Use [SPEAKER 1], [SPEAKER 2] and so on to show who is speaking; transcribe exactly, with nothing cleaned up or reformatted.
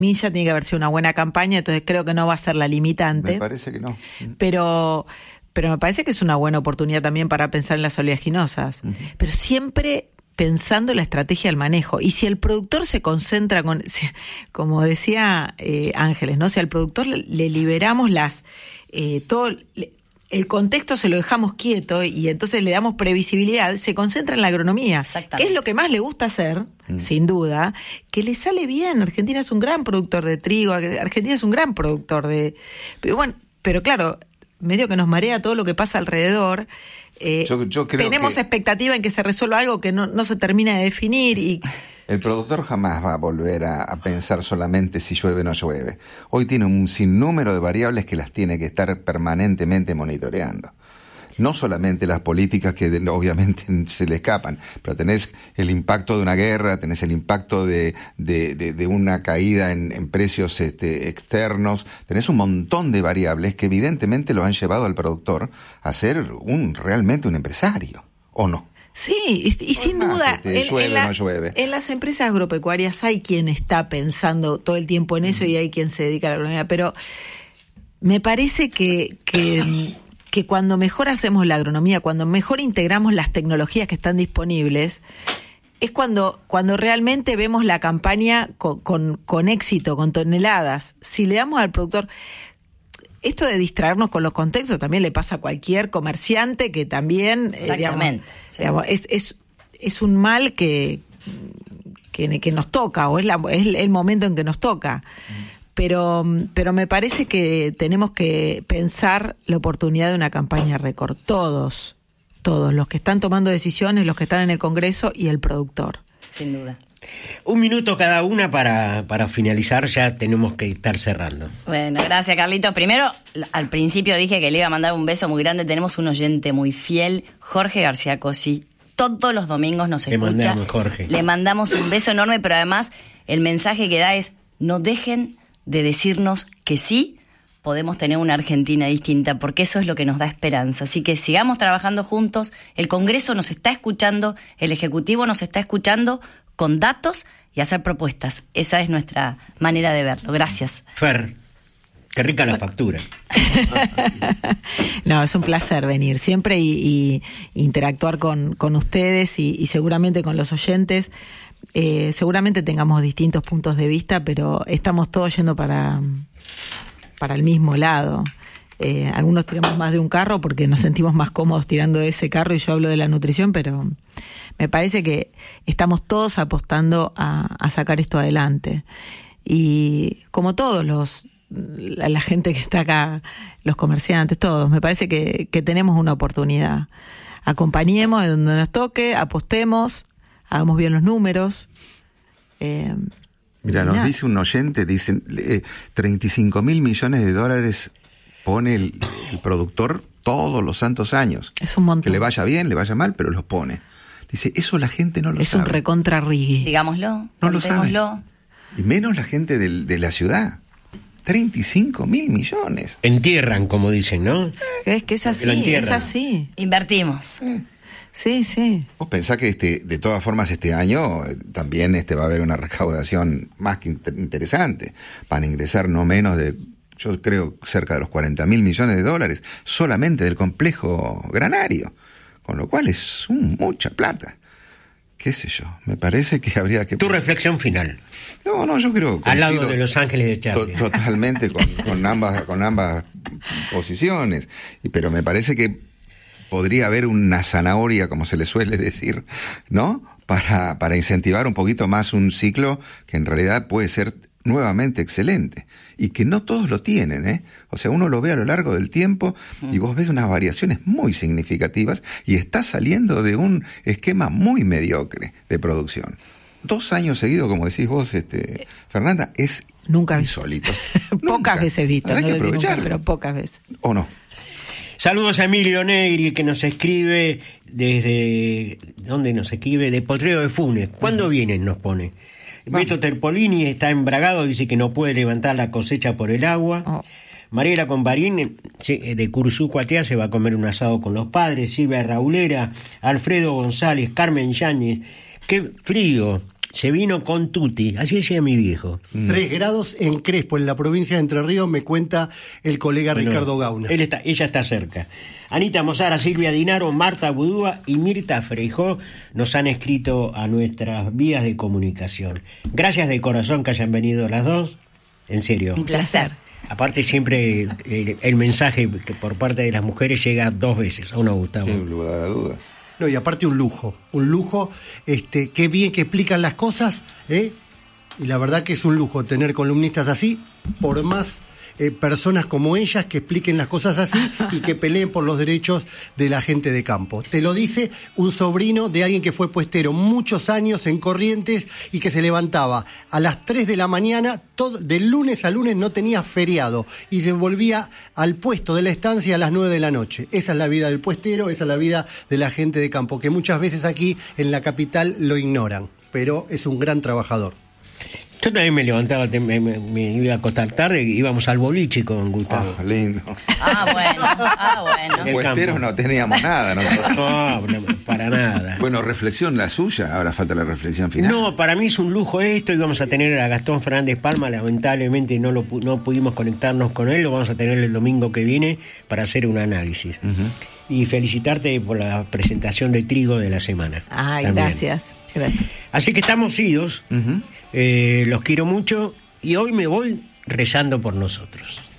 [SPEAKER 1] tiene que haber sido una buena campaña, entonces creo que no va a ser la limitante.
[SPEAKER 2] Me parece que no.
[SPEAKER 1] Pero, pero me parece que es una buena oportunidad también para pensar en las oleaginosas. Uh-huh. Pero siempre pensando en la estrategia del manejo. Y si el productor se concentra con, como decía eh, Ángeles, ¿no? Si al productor le, le liberamos las eh, todo le, el contexto se lo dejamos quieto y entonces le damos previsibilidad, se concentra en la agronomía, que es lo que más le gusta hacer, mm. sin duda, que le sale bien. Argentina es un gran productor de trigo, Argentina es un gran productor de... Pero bueno, pero claro, medio que nos marea todo lo que pasa alrededor. Eh, yo, yo creo tenemos que expectativa en que se resuelva algo que no, no se termina de definir y...
[SPEAKER 2] El productor jamás va a volver a, a pensar solamente si llueve o no llueve. Hoy tiene un sinnúmero de variables que las tiene que estar permanentemente monitoreando. No solamente las políticas que de, obviamente se le escapan, pero tenés el impacto de una guerra, tenés el impacto de, de, de, de una caída en, en precios este, externos, tenés un montón de variables que evidentemente lo han llevado al productor a ser un realmente un empresario, ¿o no?
[SPEAKER 1] Sí, y, y sin más, duda,
[SPEAKER 2] este, en, llueve,
[SPEAKER 1] en, la,
[SPEAKER 2] no llueve.
[SPEAKER 1] en las empresas agropecuarias hay quien está pensando todo el tiempo en eso mm. y hay quien se dedica a la agronomía, pero me parece que, que, que cuando mejor hacemos la agronomía, cuando mejor integramos las tecnologías que están disponibles, es cuando, cuando realmente vemos la campaña con, con, con éxito, con toneladas. Si le damos al productor... Esto de distraernos con los contextos también le pasa a cualquier comerciante que también
[SPEAKER 3] Exactamente,
[SPEAKER 1] eh, digamos,
[SPEAKER 3] sí.
[SPEAKER 1] digamos, es, es, es un mal que, que, que nos toca, o es, la, es el momento en que nos toca. Pero, pero me parece que tenemos que pensar la oportunidad de una campaña récord. Todos, todos, los que están tomando decisiones, los que están en el Congreso y el productor.
[SPEAKER 3] Sin duda.
[SPEAKER 4] Un minuto cada una para, para finalizar, ya tenemos que estar cerrando.
[SPEAKER 3] Bueno, gracias Carlitos. Primero, al principio dije que le iba a mandar un beso muy grande. Tenemos un oyente muy fiel, Jorge García Cosi. Todos los domingos nos escucha.
[SPEAKER 4] Le mandamos, Jorge.
[SPEAKER 3] Le mandamos un beso enorme, pero además el mensaje que da es: no dejen de decirnos que sí podemos tener una Argentina distinta, porque eso es lo que nos da esperanza. Así que sigamos trabajando juntos. El Congreso nos está escuchando, el Ejecutivo nos está escuchando, con datos y hacer propuestas. Esa es nuestra manera de verlo. Gracias.
[SPEAKER 4] Fer, qué rica la factura.
[SPEAKER 1] No, es un placer venir siempre y, y interactuar con, con ustedes y, y seguramente con los oyentes. Eh, seguramente tengamos distintos puntos de vista, pero estamos todos yendo para, para el mismo lado. Eh, algunos tiramos más de un carro porque nos sentimos más cómodos tirando de ese carro, y yo hablo de la nutrición, pero me parece que estamos todos apostando a, a sacar esto adelante. Y como todos los la, la gente que está acá, los comerciantes, todos, me parece que, que tenemos una oportunidad. Acompañemos de donde nos toque, apostemos, hagamos bien los números. Eh,
[SPEAKER 2] Mira, nos dice un oyente, dicen eh, treinta y cinco mil millones de dólares pone el, el productor todos los santos años.
[SPEAKER 1] Es un montón.
[SPEAKER 2] Que le vaya bien, le vaya mal, pero los pone. Dice, eso la gente no lo
[SPEAKER 1] es
[SPEAKER 2] sabe.
[SPEAKER 1] Es un recontra rigui.
[SPEAKER 3] Digámoslo.
[SPEAKER 2] No lo sabe. Y menos la gente del, de la ciudad. treinta y cinco mil millones.
[SPEAKER 4] Entierran, como dicen, ¿no?
[SPEAKER 1] Es que es así, es así.
[SPEAKER 3] Invertimos.
[SPEAKER 2] Eh.
[SPEAKER 1] Sí, sí.
[SPEAKER 2] Vos pensás que este, de todas formas este año eh, también este va a haber una recaudación más que inter- interesante. Van a ingresar no menos de, yo creo, cerca de los cuarenta mil millones de dólares solamente del complejo granario. Con lo cual es un, mucha plata. Qué sé yo, me parece que habría que...
[SPEAKER 4] Tu pensar. Reflexión final.
[SPEAKER 2] No, no, yo creo...
[SPEAKER 4] Al lado de Los Ángeles de Charlie.
[SPEAKER 2] To- totalmente con, con, ambas, con ambas posiciones. Y, pero me parece que podría haber una zanahoria, como se le suele decir, ¿no? Para, para incentivar un poquito más un ciclo que en realidad puede ser nuevamente excelente. Y que no todos lo tienen, ¿eh? O sea, uno lo ve a lo largo del tiempo y vos ves unas variaciones muy significativas y está saliendo de un esquema muy mediocre de producción. Dos años seguidos, como decís vos, este, Fernanda, es
[SPEAKER 1] nunca
[SPEAKER 2] insólito.
[SPEAKER 1] Pocas
[SPEAKER 2] Nunca.
[SPEAKER 1] veces visto,
[SPEAKER 2] Hay
[SPEAKER 1] no
[SPEAKER 2] que
[SPEAKER 1] decir nunca,
[SPEAKER 2] aprovecharlo.
[SPEAKER 1] pero pocas veces.
[SPEAKER 2] ¿O no?
[SPEAKER 4] Saludos a Emilio Negri, que nos escribe desde... ¿Dónde nos escribe? De Potrero de Funes. ¿Cuándo uh-huh. vienen? Nos pone. Vamos. Beto Terpolini está embragado, dice que no puede levantar la cosecha por el agua. Oh. Mariela Comparín, de Curzú Cuatea, se va a comer un asado con los padres. Silvia Raulera, Alfredo González, Carmen Yáñez. Qué frío se vino con Tuti, así decía mi viejo.
[SPEAKER 5] Mm. Tres grados en Crespo, en la provincia de Entre Ríos, me cuenta el colega bueno, Ricardo Gauna.
[SPEAKER 4] Él está, ella está cerca. Anita Mozara, Silvia Dinaro, Marta Budúa y Mirta Freijó nos han escrito a nuestras vías de comunicación. Gracias de corazón que hayan venido las dos. En serio.
[SPEAKER 3] Un placer.
[SPEAKER 4] Aparte siempre el, el mensaje que por parte de las mujeres llega dos veces. ¿A uno, Gustavo?
[SPEAKER 2] Sin lugar a dudas.
[SPEAKER 5] No, y aparte un lujo, un lujo, este, qué bien que explican las cosas, ¿eh? Y la verdad que es un lujo tener columnistas así, por más eh, personas como ellas que expliquen las cosas así y que peleen por los derechos de la gente de campo. Te lo dice un sobrino de alguien que fue puestero muchos años en Corrientes y que se levantaba a las tres de la mañana, todo, de lunes a lunes no tenía feriado y se volvía al puesto de la estancia a las nueve de la noche. Esa es la vida del puestero, esa es la vida de la gente de campo, que muchas veces aquí en la capital lo ignoran, pero es un gran trabajador.
[SPEAKER 4] Yo también me levantaba, me, me, me iba a acostar tarde, íbamos al boliche con Gustavo.
[SPEAKER 2] Ah, lindo.
[SPEAKER 3] Ah, bueno, ah, bueno.
[SPEAKER 2] Puesteros no teníamos nada nosotros.
[SPEAKER 4] No, no, para nada.
[SPEAKER 2] Bueno, reflexión la suya, ahora falta la reflexión final.
[SPEAKER 4] No, para mí es un lujo esto, íbamos a tener a Gastón Fernández Palma, lamentablemente no, lo, no pudimos conectarnos con él, lo vamos a tener el domingo que viene para hacer un análisis. Uh-huh. Y felicitarte por la presentación de Trigo de la semana.
[SPEAKER 1] Ay,
[SPEAKER 4] también.
[SPEAKER 1] gracias, gracias.
[SPEAKER 4] Así que estamos idos. Uh-huh. Eh, los quiero mucho y hoy me voy rezando por nosotros.